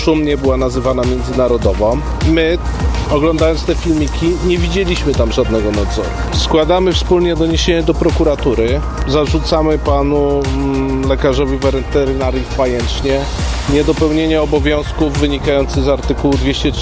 szumnie była nazywana międzynarodową. My, oglądając te filmiki, nie widzieliśmy tam żadnego nadzoru. Składamy wspólnie doniesienie do prokuratury, zarzucamy panu lekarzowi weterynarii w Pajęcznie niedopełnienie obowiązków wynikających z artykułu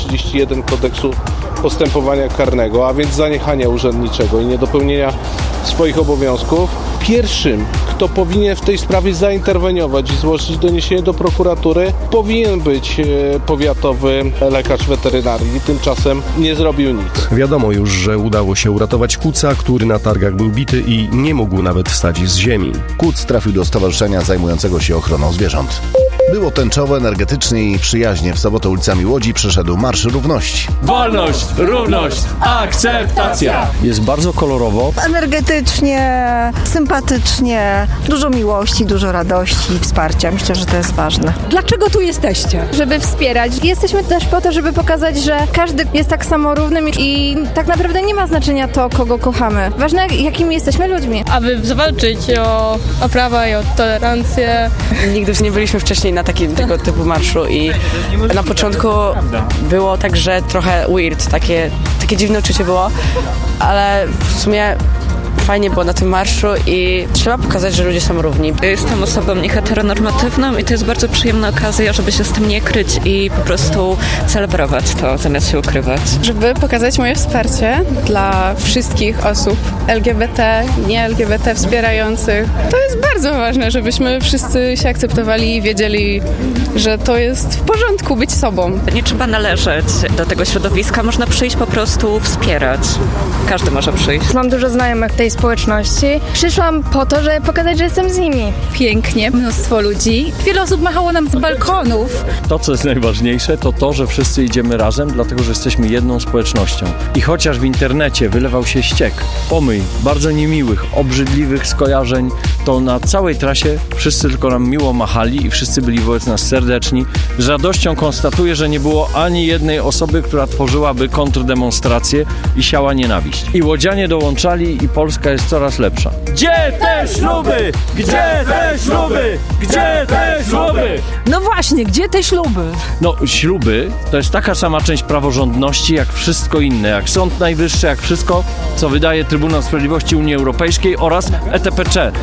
231 Kodeksu Postępowania Karnego, a więc zaniechania urzędniczego i niedopełnienia swoich obowiązków. Pierwszym, kto powinien w tej sprawie zainterweniować i złożyć doniesienie do prokuratury, powinien być powiatowy lekarz weterynarii. Tymczasem nie zrobił nic. Wiadomo już, że udało się uratować Kuca, który na targach był bity i nie mógł nawet wstać z ziemi. Kuc trafił do stowarzyszenia zajmującego się ochroną zwierząt. Było tęczowo, energetycznie i przyjaźnie. W sobotę ulicami Łodzi przeszedł Marsz Równości. Wolność, równość, akceptacja. Jest bardzo kolorowo. Energetycznie, sympatycznie, dużo miłości, dużo radości i wsparcia. Myślę, że to jest ważne. Dlaczego tu jesteście? Żeby wspierać. Jesteśmy też po to, żeby pokazać, że każdy jest tak samo równym i tak naprawdę nie ma znaczenia to, kogo kochamy. Ważne, jakimi jesteśmy ludźmi. Aby zawalczyć o prawa i o tolerancję. Nigdy nie byliśmy wcześniej na tego typu marszu i na początku było tak, że trochę weird, takie dziwne uczucie było, ale w sumie fajnie było na tym marszu i trzeba pokazać, że ludzie są równi. Jestem osobą nieheteronormatywną i to jest bardzo przyjemna okazja, żeby się z tym nie kryć i po prostu celebrować to, zamiast się ukrywać. Żeby pokazać moje wsparcie dla wszystkich osób LGBT, nie LGBT wspierających. To jest bardzo ważne, żebyśmy wszyscy się akceptowali i wiedzieli, że to jest w porządku być sobą. Nie trzeba należeć do tego środowiska, można przyjść po prostu wspierać. Każdy może przyjść. Mam dużo znajomych tej społeczności. Przyszłam po to, żeby pokazać, że jestem z nimi. Pięknie, mnóstwo ludzi. Wiele osób machało nam z balkonów. To, co jest najważniejsze, to to, że wszyscy idziemy razem, dlatego, że jesteśmy jedną społecznością. I chociaż w internecie wylewał się ściek, pomyj, bardzo niemiłych, obrzydliwych skojarzeń, to na całej trasie wszyscy tylko nam miło machali i wszyscy byli wobec nas serdeczni. Z radością konstatuję, że nie było ani jednej osoby, która tworzyłaby kontrdemonstrację i siała nienawiść. I łodzianie dołączali i Polska jest coraz lepsza. Gdzie te śluby? Gdzie te śluby? Gdzie te śluby? No właśnie, gdzie te śluby? No, śluby to jest taka sama część praworządności jak wszystko inne, jak Sąd Najwyższy, jak wszystko, co wydaje Trybunał Sprawiedliwości Unii Europejskiej oraz ETPC.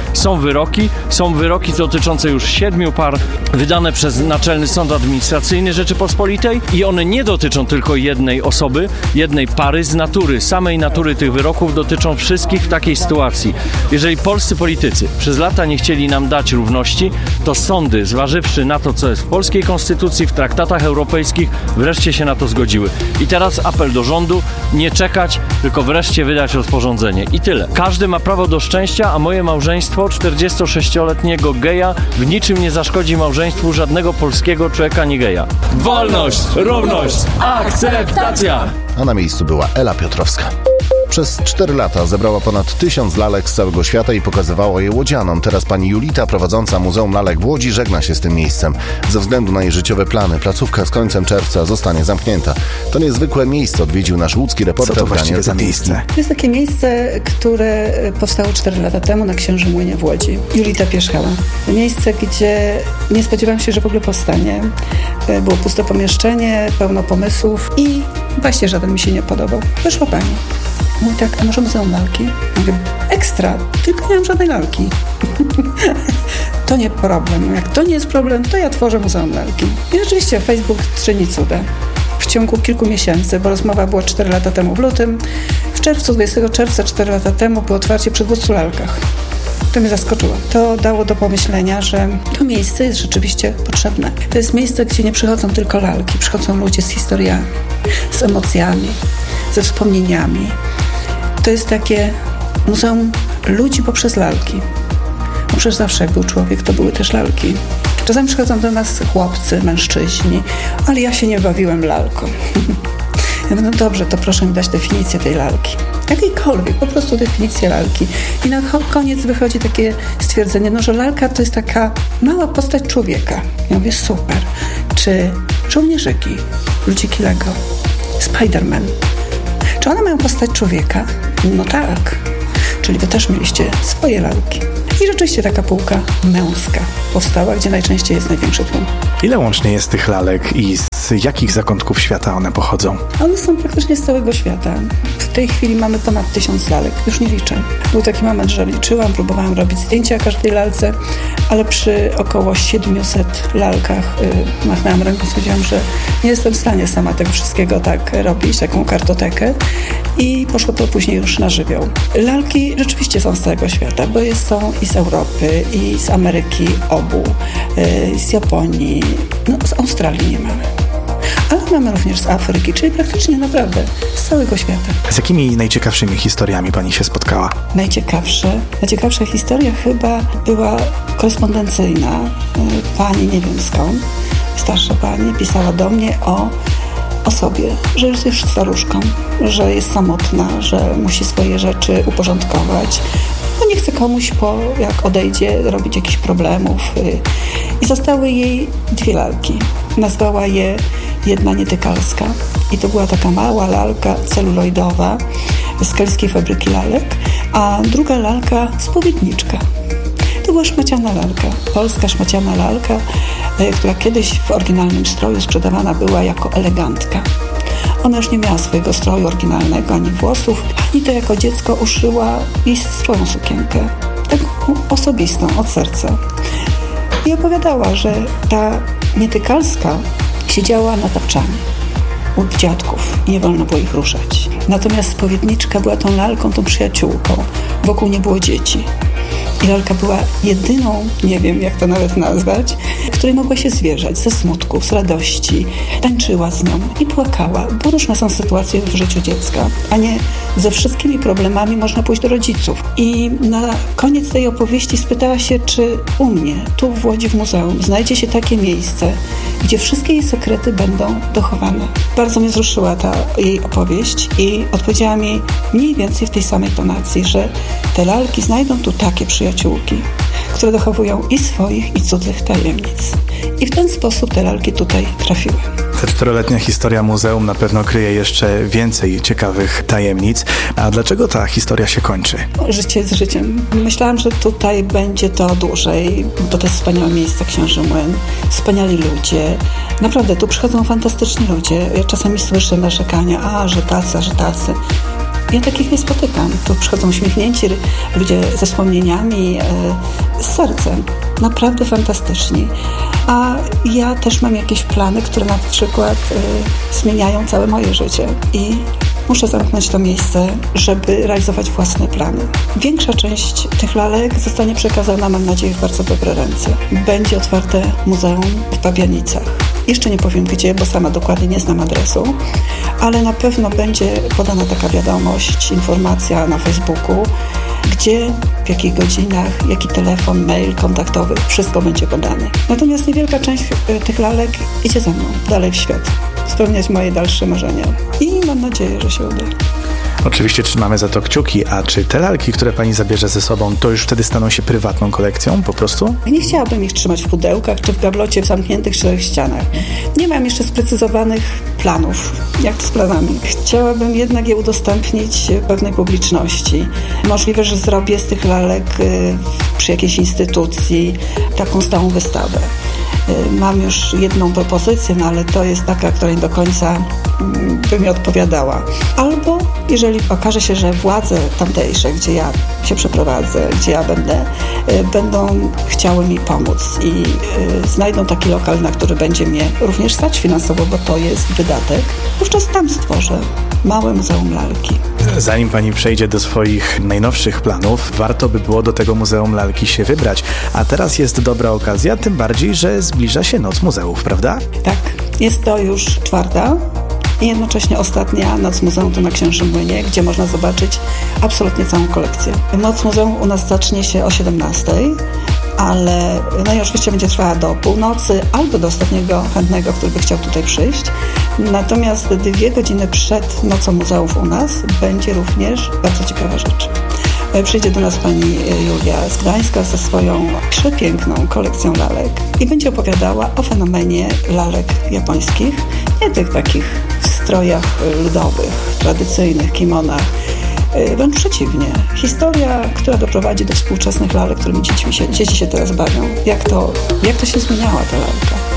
Są wyroki dotyczące już 7 par wydane przez Naczelny Sąd Administracyjny Rzeczypospolitej i one nie dotyczą tylko jednej osoby, jednej pary z natury. Samej natury tych wyroków dotyczą wszystkich w takiej sytuacji. Jeżeli polscy politycy przez lata nie chcieli nam dać równości, to sądy, zważywszy na to, co jest w polskiej konstytucji, w traktatach europejskich, wreszcie się na to zgodziły. I teraz apel do rządu, nie czekać, tylko wreszcie wydać rozporządzenie. I tyle. Każdy ma prawo do szczęścia, a moje małżeństwo 46-letniego geja w niczym nie zaszkodzi małżeństwu żadnego polskiego człowieka nie geja. Wolność, równość, akceptacja. A na miejscu była Ela Piotrowska. Przez 4 lata zebrała ponad 1000 lalek z całego świata i pokazywała je łodzianom. Teraz pani Julita, prowadząca Muzeum Lalek w Łodzi, żegna się z tym miejscem. Ze względu na jej życiowe plany, placówka z końcem czerwca zostanie zamknięta. To niezwykłe miejsce odwiedził nasz łódzki reporter. Co to właściwie za miejsce? To jest takie miejsce, które powstało 4 lata temu na Księżym Młynie w Łodzi. Julita Pierzchała. Miejsce, gdzie nie spodziewałam się, że w ogóle powstanie. Było puste pomieszczenie, pełno pomysłów i właśnie żaden mi się nie podobał. Wyszła pani. Mówi tak, a może Muzeum Lalki? Mówię, ekstra, tylko nie mam żadnej lalki. To nie problem. Jak to nie jest problem, to ja tworzę Muzeum Lalki. I rzeczywiście Facebook czyni cuda. W ciągu kilku miesięcy, bo rozmowa była 4 lata temu w lutym, w czerwcu, 20 czerwca 4 lata temu było otwarcie przy 200 lalkach. To mnie zaskoczyło. To dało do pomyślenia, że to miejsce jest rzeczywiście potrzebne. To jest miejsce, gdzie nie przychodzą tylko lalki, przychodzą ludzie z historiami, z emocjami, ze wspomnieniami. To jest takie muzeum ludzi poprzez lalki. Bo przecież zawsze jak był człowiek, to były też lalki. Czasami przychodzą do nas chłopcy, mężczyźni, ale ja się nie bawiłem lalką. Ja mówię, no dobrze, to proszę mi dać definicję tej lalki. Jakiejkolwiek, po prostu definicję lalki. I na koniec wychodzi takie stwierdzenie, no, że lalka to jest taka mała postać człowieka. Ja mówię, super. Czy żołnierzyki, ludziki Lego, Spider-Man, czy one mają postać człowieka? No tak. Czyli wy też mieliście swoje lalki. I rzeczywiście taka półka męska powstała, gdzie najczęściej jest największy tłum. Ile łącznie jest tych lalek i z jakich zakątków świata one pochodzą? One są praktycznie z całego świata. W tej chwili mamy ponad 1000 lalek, już nie liczę. Był taki moment, że liczyłam, próbowałam robić zdjęcia każdej lalce, ale przy około 700 lalkach machnęłam ręką, stwierdziłam, że nie jestem w stanie sama tego wszystkiego tak robić, taką kartotekę, i poszło to później już na żywioł. Lalki rzeczywiście są z całego świata, bo są i z Europy, i z Ameryki obu, z Japonii, z Australii nie mamy. Ale mamy również z Afryki, czyli praktycznie naprawdę z całego świata. Z jakimi najciekawszymi historiami pani się spotkała? Najciekawsza historia chyba była korespondencyjna. Pani, nie wiem skąd, starsza pani pisała do mnie o sobie, że jest już staruszką, że jest samotna, że musi swoje rzeczy uporządkować. No nie chce komuś, jak odejdzie, robić jakichś problemów. I zostały jej 2 lalki. Nazwała je jedna nietykalska. I to była taka mała lalka celuloidowa z Kaliskiej Fabryki Lalek, a druga lalka spowiedniczka. To była szmaciana lalka, polska szmaciana lalka, która kiedyś w oryginalnym stroju sprzedawana była jako elegantka. Ona już nie miała swojego stroju oryginalnego, ani włosów, ani to jako dziecko uszyła jej swoją sukienkę, taką osobistą, od serca. I opowiadała, że ta nietykalska siedziała na tapczanie u dziadków i nie wolno było ich ruszać. Natomiast spowiedniczka była tą lalką, tą przyjaciółką. Wokół nie było dzieci. I lalka była jedyną, nie wiem jak to nawet nazwać, której mogła się zwierzać ze smutku, z radości. Tańczyła z nią i płakała, bo różne są sytuacje w życiu dziecka, a nie ze wszystkimi problemami można pójść do rodziców. I na koniec tej opowieści spytała się, czy u mnie, tu w Łodzi w muzeum, znajdzie się takie miejsce, gdzie wszystkie jej sekrety będą dochowane. Bardzo mnie wzruszyła ta jej opowieść i odpowiedziała mi mniej więcej w tej samej tonacji, że te lalki znajdą tu takie przyjaciółki, które dochowują i swoich, i cudzych tajemnic. I w ten sposób te lalki tutaj trafiły. Ta 4-letnia historia muzeum na pewno kryje jeszcze więcej ciekawych tajemnic. A dlaczego ta historia się kończy? Życie z życiem. Myślałam, że tutaj będzie to dłużej, bo to jest wspaniałe miejsce, Księży Młyn, wspaniali ludzie. Naprawdę, tu przychodzą fantastyczni ludzie. Ja czasami słyszę narzekania, że tacy. Ja takich nie spotykam. Tu przychodzą uśmiechnięci ludzie ze wspomnieniami, z sercem. Naprawdę fantastyczni. A ja też mam jakieś plany, które na przykład zmieniają całe moje życie. I muszę zamknąć to miejsce, żeby realizować własne plany. Większa część tych lalek zostanie przekazana, mam nadzieję, w bardzo dobre ręce. Będzie otwarte muzeum w Pabianicach. Jeszcze nie powiem gdzie, bo sama dokładnie nie znam adresu, ale na pewno będzie podana taka wiadomość, informacja na Facebooku, gdzie, w jakich godzinach, jaki telefon, mail kontaktowy, wszystko będzie podane. Natomiast niewielka część tych lalek idzie ze mną dalej w świat, spełniać moje dalsze marzenia i mam nadzieję, że się uda. Oczywiście trzymamy za to kciuki, a czy te lalki, które pani zabierze ze sobą, to już wtedy staną się prywatną kolekcją po prostu? Nie chciałabym ich trzymać w pudełkach czy w gablocie w zamkniętych 4 ścianach. Nie mam jeszcze sprecyzowanych planów, jak to z planami. Chciałabym jednak je udostępnić pewnej publiczności. Możliwe, że zrobię z tych lalek przy jakiejś instytucji taką stałą wystawę. Mam już jedną propozycję, no ale to jest taka, która nie do końca by mi odpowiadała. Albo jeżeli okaże się, że władze tamtejsze, gdzie ja się przeprowadzę, gdzie ja będą chciały mi pomóc i znajdą taki lokal, na który będzie mnie również stać finansowo, bo to jest wydatek, wówczas tam stworzę małe muzeum lalki. Zanim pani przejdzie do swoich najnowszych planów, warto by było do tego Muzeum Lalki się wybrać. A teraz jest dobra okazja, tym bardziej, że zbliża się Noc Muzeów, prawda? Tak, jest to już 4. i jednocześnie ostatnia Noc Muzeum tu na Księżym Młynie, gdzie można zobaczyć absolutnie całą kolekcję. Noc Muzeum u nas zacznie się o 17:00, ale no i oczywiście będzie trwała do północy albo do ostatniego chętnego, który by chciał tutaj przyjść. Natomiast 2 godziny przed Nocą Muzeów u nas będzie również bardzo ciekawa rzecz. Przyjdzie do nas pani Julia z Gdańska ze swoją przepiękną kolekcją lalek i będzie opowiadała o fenomenie lalek japońskich, nie tych takich w strojach ludowych, tradycyjnych, kimonach, wręcz przeciwnie. Historia, która doprowadzi do współczesnych lalek, którymi dzieci się teraz bawią. Jak to się zmieniała ta lalka.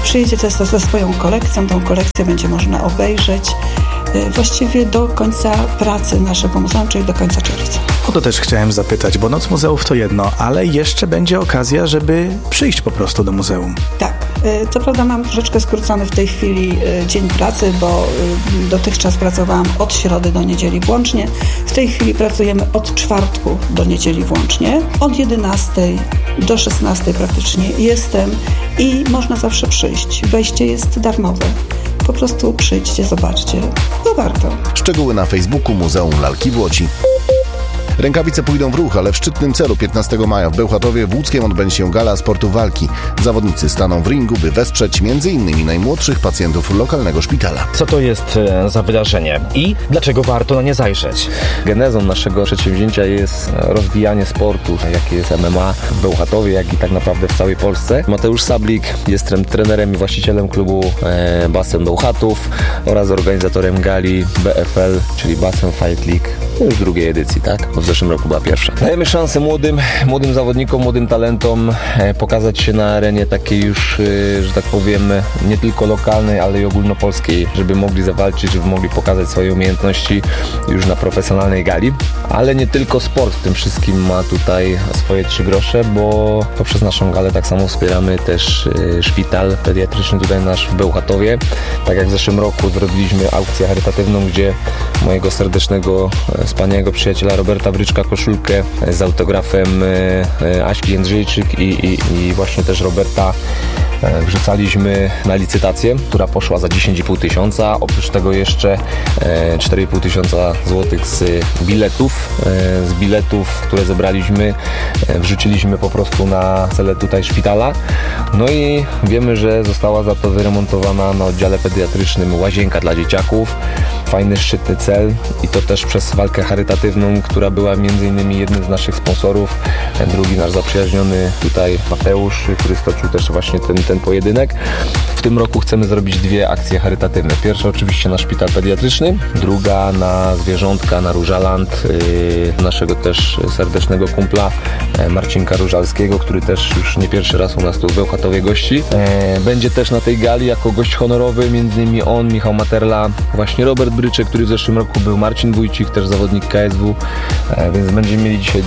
Przyjedzie ze swoją kolekcją, tą kolekcję będzie można obejrzeć właściwie do końca pracy naszego muzeum, czyli do końca czerwca. O to też chciałem zapytać, bo Noc Muzeów to jedno, ale jeszcze będzie okazja, żeby przyjść po prostu do muzeum. Tak. Co prawda mam troszeczkę skrócony w tej chwili dzień pracy, bo dotychczas pracowałam od środy do niedzieli włącznie. W tej chwili pracujemy od czwartku do niedzieli włącznie. Od 11 do 16 praktycznie jestem i można zawsze przyjść. Wejście jest darmowe. Po prostu przyjdźcie, zobaczcie. No warto. Szczegóły na Facebooku Muzeum Lalki w Łodzi. Rękawice pójdą w ruch, ale w szczytnym celu 15 maja w Bełchatowie w Łódzkiem odbędzie się gala sportu walki. Zawodnicy staną w ringu, by wesprzeć m.in. najmłodszych pacjentów lokalnego szpitala. Co to jest za wydarzenie i dlaczego warto na nie zajrzeć? Genezą naszego przedsięwzięcia jest rozwijanie sportu, jakie jest MMA w Bełchatowie, jak i tak naprawdę w całej Polsce. Mateusz Sablik jest trenerem i właścicielem klubu Basen Bełchatów oraz organizatorem gali BFL, czyli Basen Fight League. To już drugiej edycji, tak? Bo w zeszłym roku była pierwsza. Dajemy szansę młodym zawodnikom, młodym talentom pokazać się na arenie takiej już, że tak powiem, nie tylko lokalnej, ale i ogólnopolskiej, żeby mogli zawalczyć, żeby mogli pokazać swoje umiejętności już na profesjonalnej gali. Ale nie tylko sport w tym wszystkim ma tutaj swoje 3 grosze, bo poprzez naszą galę tak samo wspieramy też szpital pediatryczny tutaj nasz w Bełchatowie. Tak jak w zeszłym roku zrobiliśmy aukcję charytatywną, gdzie mojego serdecznego, wspaniałego przyjaciela Roberta Bryczka koszulkę z autografem Aśki Jędrzejczyk i właśnie też Roberta wrzucaliśmy na licytację, która poszła za 10,5 tysiąca. Oprócz tego jeszcze 4,5 tysiąca złotych z biletów, które zebraliśmy, wrzuciliśmy po prostu na cele tutaj szpitala. No i wiemy, że została za to wyremontowana na oddziale pediatrycznym łazienka dla dzieciaków. Fajny, szczytny cel i to też przez walkę charytatywną, która była m.in. jednym z naszych sponsorów, drugi nasz zaprzyjaźniony tutaj Mateusz, który stoczył też właśnie ten pojedynek. W tym roku chcemy zrobić 2 akcje charytatywne. Pierwsza oczywiście na szpital pediatryczny, druga na zwierzątka, na Różaland, naszego też serdecznego kumpla Marcinka Różalskiego, który też już nie pierwszy raz u nas tu w Bełchatowie gości. Będzie też na tej gali jako gość honorowy, m.in. on, Michał Materla, właśnie Robert Bryczek, który w zeszłym roku był, Marcin Wójcik, też zawodnik KSW, więc będziemy mieli dzisiaj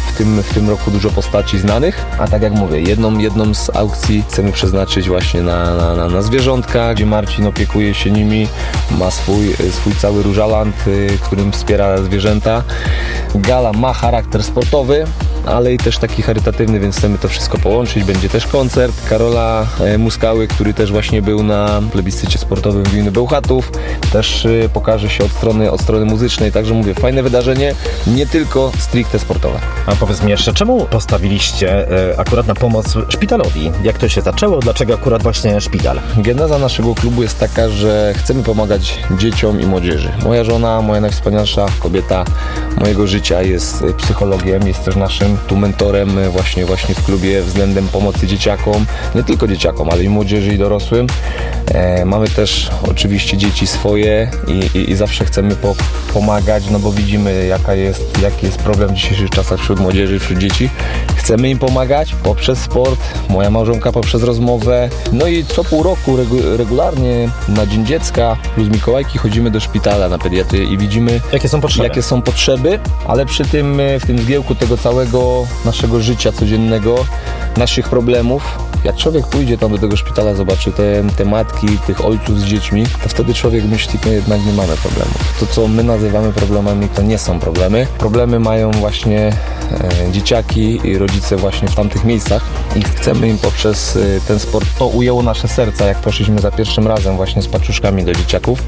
w tym roku dużo postaci znanych, a tak jak mówię, jedną z aukcji chcemy przeznaczyć właśnie na zwierzątka, gdzie Marcin opiekuje się nimi, ma swój cały Różaland, którym wspiera zwierzęta. Gala ma charakter sportowy, ale i też taki charytatywny, więc chcemy to wszystko połączyć. Będzie też koncert Karola Muskały, który też właśnie był na plebiscycie sportowym w gminie Bełchatów. Też pokaże się od strony muzycznej, także mówię, fajne wydarzenie, nie tylko stricte sportowe. A powiedz mi jeszcze, czemu postawiliście akurat na pomoc szpitalowi? Jak to się zaczęło? Dlaczego akurat właśnie szpital? Geneza naszego klubu jest taka, że chcemy pomagać dzieciom i młodzieży. Moja żona, moja najwspanialsza kobieta mojego życia jest psychologiem, jest też naszym tu mentorem właśnie w klubie względem pomocy dzieciakom, nie tylko dzieciakom, ale i młodzieży i dorosłym. Mamy też oczywiście dzieci swoje i zawsze chcemy pomagać, no bo widzimy jaki jest problem w dzisiejszych czasach wśród młodzieży, wśród dzieci. Chcemy im pomagać poprzez sport, moja małżonka poprzez rozmowę, no i co pół roku regularnie na Dzień Dziecka plus Mikołajki chodzimy do szpitala na pediatrię i widzimy jakie są potrzeby, ale w tym zgiełku tego całego naszego życia codziennego, naszych problemów, jak człowiek pójdzie tam do tego szpitala, zobaczy te matki, tych ojców z dziećmi, to wtedy człowiek myśli, że jednak nie mamy problemów. To, co my nazywamy problemami, to nie są problemy. Problemy mają właśnie dzieciaki i rodzice właśnie w tamtych miejscach i chcemy im poprzez ten sport, to ujęło nasze serca, jak poszliśmy za pierwszym razem właśnie z paczuszkami do dzieciaków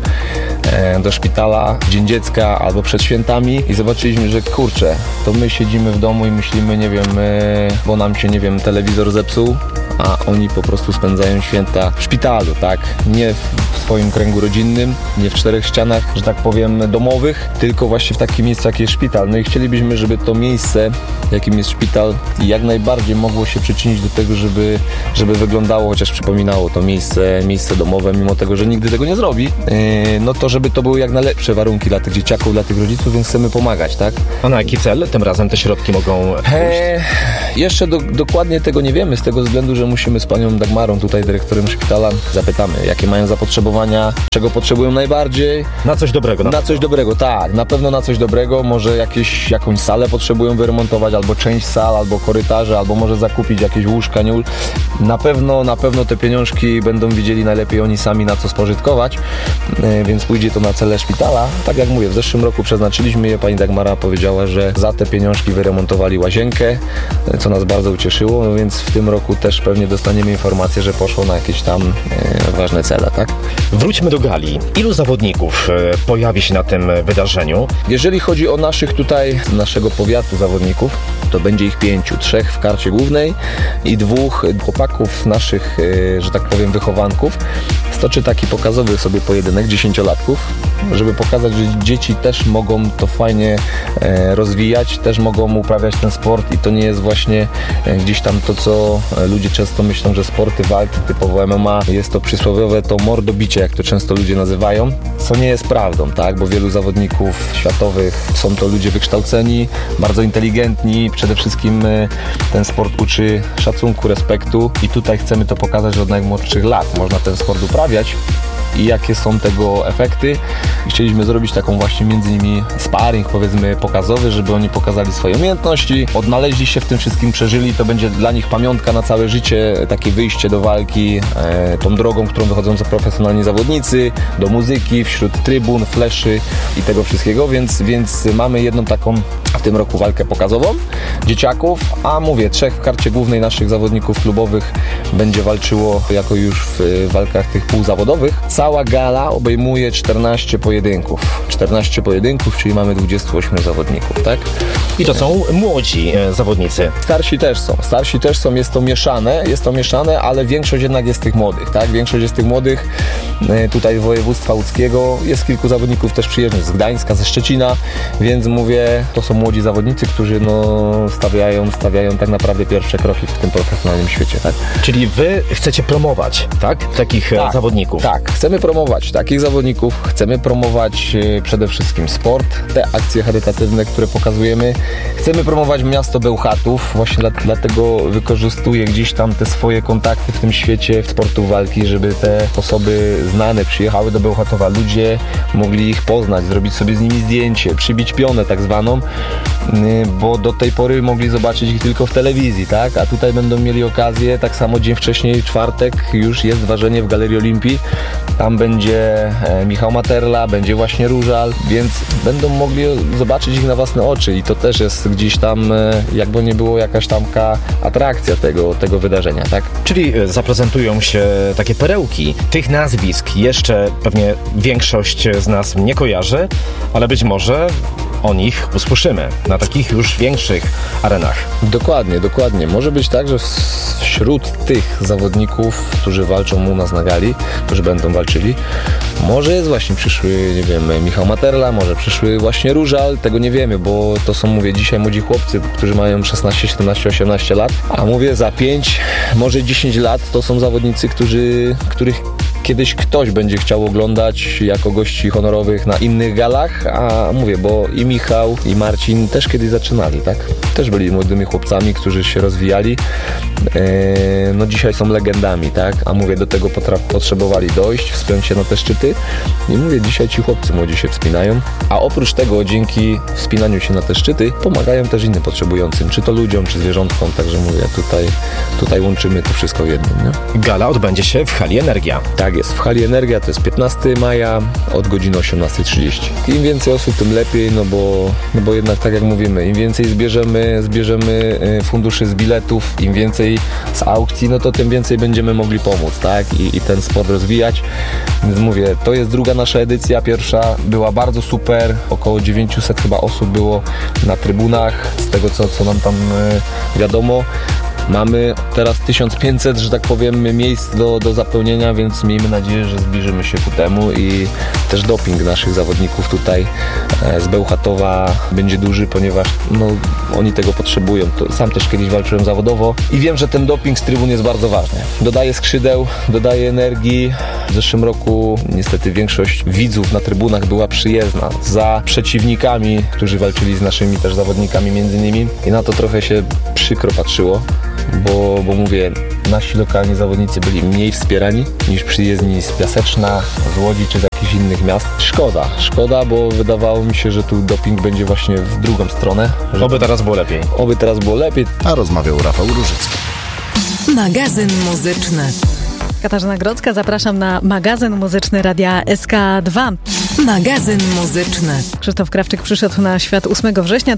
do szpitala w Dzień Dziecka albo przed świętami i zobaczyliśmy, że kurczę, to my siedzimy w domu i myślimy, nie wiem, bo nam się, nie wiem, telewizor zepsuł, a oni po prostu spędzają święta w szpitalu, tak? Nie w swoim kręgu rodzinnym, nie w 4 ścianach, że tak powiem, domowych, tylko właśnie w takim miejscu, jak jest szpital. No i chcielibyśmy, żeby to miejsce miejsce, jakim jest szpital i jak najbardziej mogło się przyczynić do tego, żeby wyglądało, chociaż przypominało to miejsce domowe, mimo tego, że nigdy tego nie zrobi, no to żeby to były jak najlepsze warunki dla tych dzieciaków, dla tych rodziców, więc chcemy pomagać, tak? A na jaki cel tym razem te środki mogą pójść? Jeszcze dokładnie tego nie wiemy, z tego względu, że musimy z panią Dagmarą, tutaj dyrektorem szpitala, zapytamy, jakie mają zapotrzebowania, czego potrzebują najbardziej. Na coś dobrego. Na coś dobrego, tak. Na pewno na coś dobrego. Może jakąś salę potrzebują wyremontować, albo część sal, albo korytarze, albo może zakupić jakieś łóżka. Na pewno te pieniążki będą wiedzieli najlepiej oni sami, na co spożytkować, więc pójdzie to na cele szpitala. Tak jak mówię, w zeszłym roku przeznaczyliśmy je, pani Dagmara powiedziała, że za te pieniążki wyremontowali łazienkę, co nas bardzo ucieszyło, no więc w tym roku też pewnie dostaniemy informację, że poszło na jakieś tam ważne cele, tak? Wróćmy do gali. Ilu zawodników pojawi się na tym wydarzeniu? Jeżeli chodzi o naszego powiatu zawodników, to będzie ich 5, 3 w karcie głównej i 2 chłopaków naszych, że tak powiem, wychowanków. Stoczy taki pokazowy sobie pojedynek 10-latków, żeby pokazać, że dzieci też mogą to fajnie rozwijać, też mogą uprawiać ten sport i to nie jest właśnie gdzieś tam to, co ludzie często myślą, że sporty walki typowo MMA jest to przysłowiowe to mordobicie, jak to często ludzie nazywają, co nie jest prawdą, tak, bo wielu zawodników światowych są to ludzie wykształceni, bardzo inteligentni, przede wszystkim ten sport uczy szacunku, respektu i tutaj chcemy to pokazać, że od najmłodszych lat można ten sport uprawiać i jakie są tego efekty. I chcieliśmy zrobić taką właśnie między nimi sparring, powiedzmy, pokazowy, żeby oni pokazali swoje umiejętności, odnaleźli się w tym wszystkim, przeżyli, to będzie dla nich pamiątka na całe życie, takie wyjście do walki, tą drogą, którą wychodzą profesjonalni zawodnicy, do muzyki, wśród trybun, fleszy i tego wszystkiego, więc mamy jedną taką w tym roku walkę pokazową dzieciaków, a mówię, 3 w karcie głównej naszych zawodników klubowych będzie walczyło jako już w walkach tych półzawodowych. Cała gala obejmuje 14 pojedynków. 14 pojedynków, czyli mamy 28 zawodników, tak? I to są młodzi zawodnicy. Starsi też są, jest to mieszane, ale większość jednak jest tych młodych, tak? Większość jest tych młodych, tutaj z województwa łódzkiego, jest kilku zawodników też przyjeżdżanych z Gdańska, ze Szczecina, więc mówię, to są młodzi zawodnicy, którzy stawiają tak naprawdę pierwsze kroki w tym profesjonalnym świecie, tak? Czyli wy chcecie promować, tak? Takich zawodników. Tak, chcemy promować takich zawodników, chcemy promować przede wszystkim sport, te akcje charytatywne, które pokazujemy. Chcemy promować miasto Bełchatów, właśnie dlatego wykorzystuję gdzieś tam te swoje kontakty w tym świecie sportu walki, żeby te osoby znane przyjechały do Bełchatowa, ludzie mogli ich poznać, zrobić sobie z nimi zdjęcie, przybić pionę tak zwaną, bo do tej pory mogli zobaczyć ich tylko w telewizji, tak? A tutaj będą mieli okazję, tak samo dzień wcześniej, w czwartek już jest ważenie w Galerii Olimpii, tam będzie Michał Materla, będzie właśnie Różal, więc będą mogli zobaczyć ich na własne oczy i to też jest gdzieś tam, jakby nie było jakaś tamka atrakcja tego wydarzenia, tak? Czyli zaprezentują się takie perełki tych nazwisk. Jeszcze pewnie większość z nas nie kojarzy, ale być może o nich usłyszymy na takich już większych arenach. Dokładnie. Może być tak, że wśród tych zawodników, którzy walczą u nas na gali, którzy będą walczyli, może jest właśnie przyszły, nie wiem, Michał Materla, może przyszły właśnie Różal, tego nie wiemy, bo to są, mówię, dzisiaj młodzi chłopcy, którzy mają 16, 17, 18 lat, a mówię, za 5, może 10 lat to są zawodnicy, których kiedyś ktoś będzie chciał oglądać jako gości honorowych na innych galach, a mówię, bo i Michał, i Marcin też kiedyś zaczynali, tak? Też byli młodymi chłopcami, którzy się rozwijali. No dzisiaj są legendami, tak? A mówię, do tego potrzebowali dojść, wspiąć się na te szczyty i mówię, dzisiaj ci chłopcy młodzi się wspinają, a oprócz tego dzięki wspinaniu się na te szczyty pomagają też innym potrzebującym, czy to ludziom, czy zwierzątkom, także mówię, tutaj łączymy to wszystko w jednym, nie? Gala odbędzie się w hali Energia. Tak jest, w hali Energia, to jest 15 maja od godziny 18:30. Im więcej osób, tym lepiej, no bo jednak tak jak mówimy, im więcej zbierzemy funduszy z biletów, im więcej z aukcji, no to tym więcej będziemy mogli pomóc, tak? I ten sport rozwijać. Więc mówię, to jest druga nasza edycja, pierwsza była bardzo super, około 900 chyba osób było na trybunach, z tego co nam tam wiadomo. Mamy teraz 1500, że tak powiem, miejsc do zapełnienia, więc miejmy nadzieję, że zbliżymy się ku temu i też doping naszych zawodników tutaj z Bełchatowa będzie duży, ponieważ oni tego potrzebują. Sam też kiedyś walczyłem zawodowo i wiem, że ten doping z trybun jest bardzo ważny. Dodaje skrzydeł, dodaje energii. W zeszłym roku niestety większość widzów na trybunach była przyjezdna za przeciwnikami, którzy walczyli z naszymi też zawodnikami między innymi i na to trochę się przykro patrzyło, bo mówię, nasi lokalni zawodnicy byli mniej wspierani niż przyjezdni z Piaseczna, z Łodzi czy z jakichś innych miast. Szkoda, bo wydawało mi się, że tu doping będzie właśnie w drugą stronę. Oby teraz było lepiej. A rozmawiał Rafał Różycki. Magazyn muzyczny. Katarzyna Grodzka, zapraszam na magazyn muzyczny Radia SK2. Magazyn muzyczny. Krzysztof Krawczyk przyszedł na świat 8 września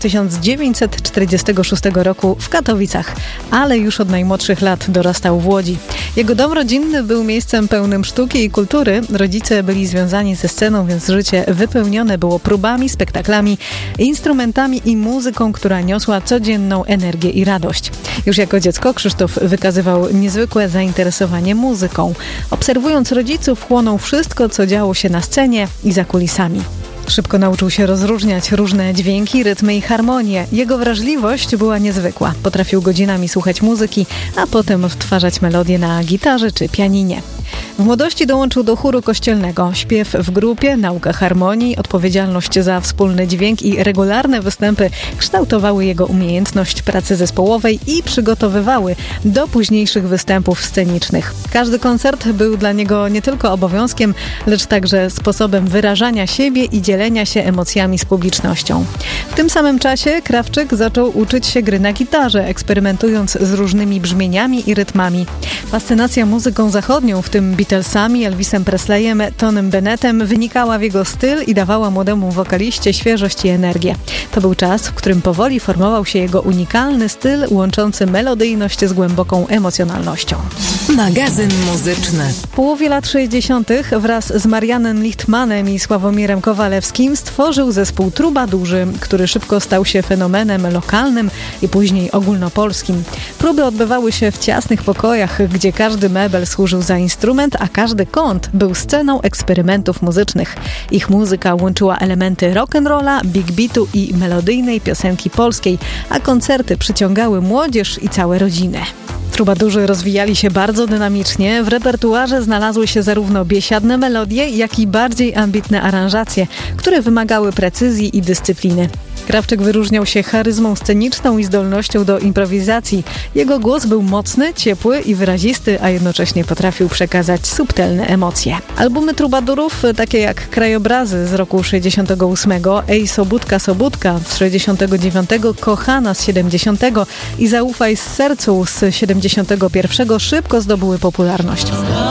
1946 roku w Katowicach, ale już od najmłodszych lat dorastał w Łodzi. Jego dom rodzinny był miejscem pełnym sztuki i kultury. Rodzice byli związani ze sceną, więc życie wypełnione było próbami, spektaklami, instrumentami i muzyką, która niosła codzienną energię i radość. Już jako dziecko Krzysztof wykazywał niezwykłe zainteresowanie muzyką. Obserwując rodziców, chłonął wszystko, co działo się na scenie i za kulisami. Szybko nauczył się rozróżniać różne dźwięki, rytmy i harmonie. Jego wrażliwość była niezwykła. Potrafił godzinami słuchać muzyki, a potem odtwarzać melodie na gitarze czy pianinie. W młodości dołączył do chóru kościelnego. Śpiew w grupie, nauka harmonii, odpowiedzialność za wspólny dźwięk i regularne występy kształtowały jego umiejętność pracy zespołowej i przygotowywały do późniejszych występów scenicznych. Każdy koncert był dla niego nie tylko obowiązkiem, lecz także sposobem wyrażania siebie i dzielenia się emocjami z publicznością. W tym samym czasie Krawczyk zaczął uczyć się gry na gitarze, eksperymentując z różnymi brzmieniami i rytmami. Fascynacja muzyką zachodnią, w tym Beatlesami, Elvisem Presleyem, Tonym Bennettem wynikała w jego styl i dawała młodemu wokaliście świeżość i energię. To był czas, w którym powoli formował się jego unikalny styl, łączący melodyjność z głęboką emocjonalnością. Magazyn muzyczny. W połowie lat 60. wraz z Marianem Lichtmanem i Sławomirem Kowalewskim stworzył zespół Trubadurzy, który szybko stał się fenomenem lokalnym i później ogólnopolskim. Próby odbywały się w ciasnych pokojach, gdzie każdy mebel służył za instrument, a każdy kąt był sceną eksperymentów muzycznych. Ich muzyka łączyła elementy rock'n'rolla, big beatu i melodyjnej piosenki polskiej, a koncerty przyciągały młodzież i całe rodziny. Trubadurzy rozwijali się bardzo dynamicznie. W repertuarze znalazły się zarówno biesiadne melodie, jak i bardziej ambitne aranżacje, które wymagały precyzji i dyscypliny. Krawczyk wyróżniał się charyzmą sceniczną i zdolnością do improwizacji. Jego głos był mocny, ciepły i wyrazisty, a jednocześnie potrafił przekazać subtelne emocje. Albumy Trubadurów, takie jak Krajobrazy z roku 68, Ej Sobótka Sobótka z 69, Kochana z 70 i Zaufaj z sercu z 71 szybko zdobyły popularność.